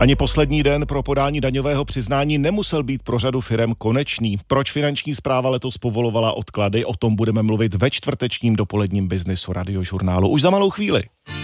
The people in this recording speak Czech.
Ani poslední den pro podání daňového přiznání nemusel být pro řadu firem konečný. Proč Finanční správa letos povolovala odklady? O tom budeme mluvit ve čtvrtečním dopoledním Businessu Radiožurnálu už za malou chvíli.